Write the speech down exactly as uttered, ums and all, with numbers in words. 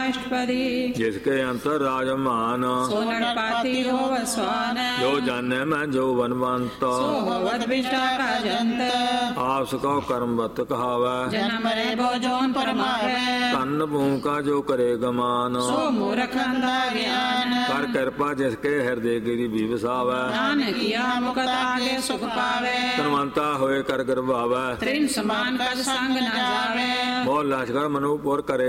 अष्टपदी जिसके अंतर राजमान सो नरपाति होव स्वान जो जाने मैं जो बनवंत सो होवत विष्टा का जंत आपस को कर्मवत कहावै जन्म रे भोजोन परमावे तन भूमि जो करे गमान सो मूर्ख अंधा ज्ञान कर कृपा जिसके हृदय गिरी भी वसावै दान किया मुकत आगे सुख पावे धनवंता होए कर गर्भावै त्रिन समान का संग न जावे मोह लश्कर मनुपुर करे